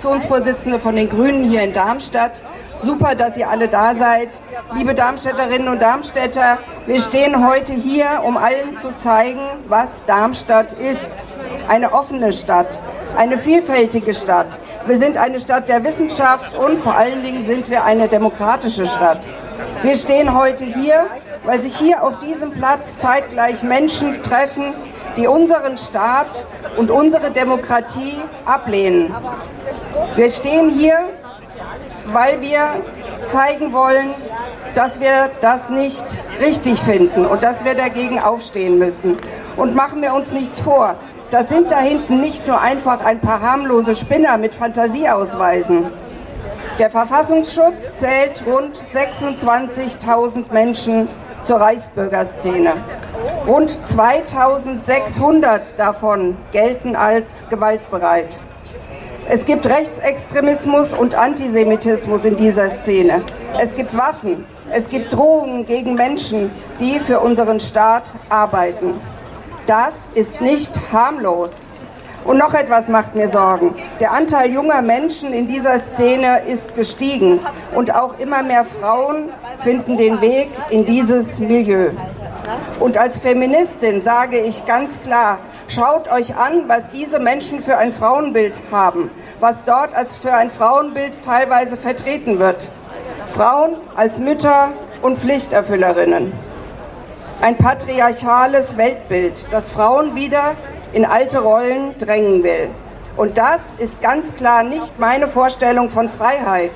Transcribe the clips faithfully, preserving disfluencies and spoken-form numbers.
Fraktionsvorsitzende von den Grünen hier in Darmstadt. Super, dass ihr alle da seid. Liebe Darmstädterinnen und Darmstädter, wir stehen heute hier, um allen zu zeigen, was Darmstadt ist. Eine offene Stadt, eine vielfältige Stadt. Wir sind eine Stadt der Wissenschaft und vor allen Dingen sind wir eine demokratische Stadt. Wir stehen heute hier, weil sich hier auf diesem Platz zeitgleich Menschen treffen, die unseren Staat und unsere Demokratie ablehnen. Wir stehen hier, weil wir zeigen wollen, dass wir das nicht richtig finden und dass wir dagegen aufstehen müssen. Und machen wir uns nichts vor, das sind da hinten nicht nur einfach ein paar harmlose Spinner mit Fantasieausweisen. Der Verfassungsschutz zählt rund sechsundzwanzigtausend Menschen zur Reichsbürgerszene. Rund zweitausendsechshundert davon gelten als gewaltbereit. Es gibt Rechtsextremismus und Antisemitismus in dieser Szene. Es gibt Waffen, es gibt Drohungen gegen Menschen, die für unseren Staat arbeiten. Das ist nicht harmlos. Und noch etwas macht mir Sorgen. Der Anteil junger Menschen in dieser Szene ist gestiegen und auch immer mehr Frauen finden den Weg in dieses Milieu. Und als Feministin sage ich ganz klar, schaut euch an, was diese Menschen für ein Frauenbild haben, was dort als für ein Frauenbild teilweise vertreten wird. Frauen als Mütter und Pflichterfüllerinnen. Ein patriarchales Weltbild, das Frauen wieder in alte Rollen drängen will. Und das ist ganz klar nicht meine Vorstellung von Freiheit.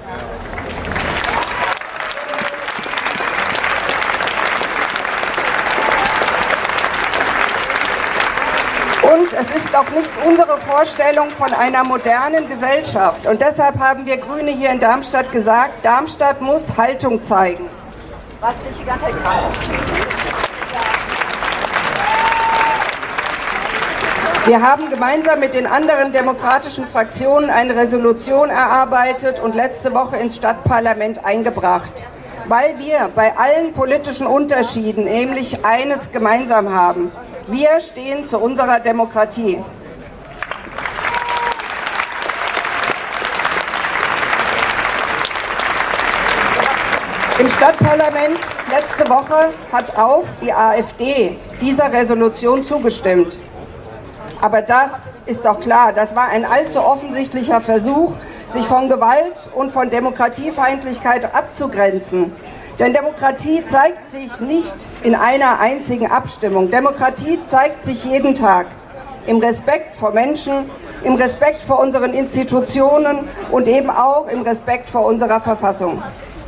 Und es ist auch nicht unsere Vorstellung von einer modernen Gesellschaft. Und deshalb haben wir Grüne hier in Darmstadt gesagt, Darmstadt muss Haltung zeigen. Was ist die ganze Zeit gerade? Wir haben gemeinsam mit den anderen demokratischen Fraktionen eine Resolution erarbeitet und letzte Woche ins Stadtparlament eingebracht, weil wir bei allen politischen Unterschieden nämlich eines gemeinsam haben. Wir stehen zu unserer Demokratie. Im Stadtparlament letzte Woche hat auch die AfD dieser Resolution zugestimmt. Aber das ist doch klar, das war ein allzu offensichtlicher Versuch, sich von Gewalt und von Demokratiefeindlichkeit abzugrenzen. Denn Demokratie zeigt sich nicht in einer einzigen Abstimmung. Demokratie zeigt sich jeden Tag im Respekt vor Menschen, im Respekt vor unseren Institutionen und eben auch im Respekt vor unserer Verfassung.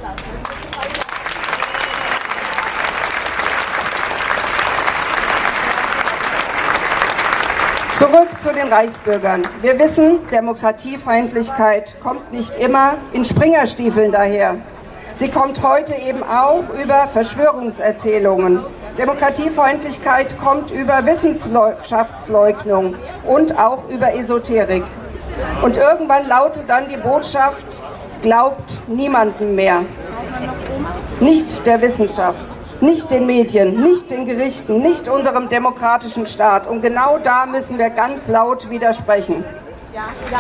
Zurück zu den Reichsbürgern. Wir wissen, Demokratiefeindlichkeit kommt nicht immer in Springerstiefeln daher. Sie kommt heute eben auch über Verschwörungserzählungen. Demokratiefeindlichkeit kommt über Wissenschaftsleugnung und auch über Esoterik. Und irgendwann lautet dann die Botschaft, glaubt niemandem mehr. Nicht der Wissenschaft. Nicht den Medien, nicht den Gerichten, nicht unserem demokratischen Staat. Und genau da müssen wir ganz laut widersprechen. Ja, ja,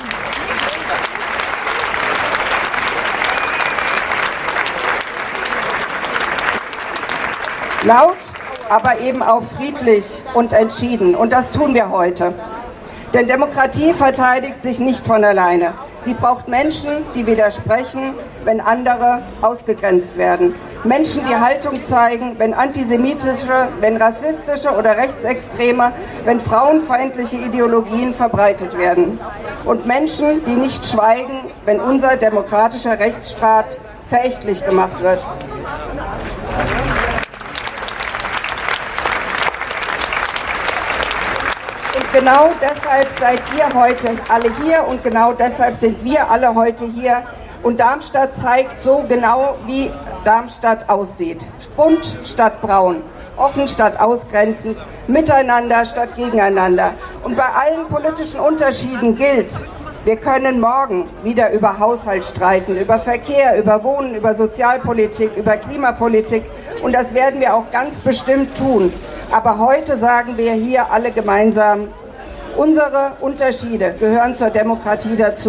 ja. Laut, aber eben auch friedlich und entschieden. Und das tun wir heute. Denn Demokratie verteidigt sich nicht von alleine. Sie braucht Menschen, die widersprechen, wenn andere ausgegrenzt werden. Menschen, die Haltung zeigen, wenn antisemitische, wenn rassistische oder rechtsextreme, wenn frauenfeindliche Ideologien verbreitet werden. Und Menschen, die nicht schweigen, wenn unser demokratischer Rechtsstaat verächtlich gemacht wird. Und genau deshalb seid ihr heute alle hier und genau deshalb sind wir alle heute hier. Und Darmstadt zeigt so genau, wie Darmstadt aussieht. Bunt statt braun, offen statt ausgrenzend, miteinander statt gegeneinander. Und bei allen politischen Unterschieden gilt, wir können morgen wieder über Haushalt streiten, über Verkehr, über Wohnen, über Sozialpolitik, über Klimapolitik. Und das werden wir auch ganz bestimmt tun. Aber heute sagen wir hier alle gemeinsam, unsere Unterschiede gehören zur Demokratie dazu.